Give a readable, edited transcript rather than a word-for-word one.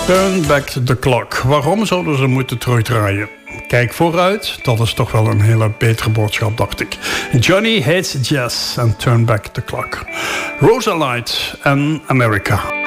Turn back the clock. Waarom zouden ze moeten terugdraaien? Kijk vooruit, dat is toch wel een hele betere boodschap, dacht ik. Johnny Hates Jazz en Turn Back the Clock. Rosa Light en America.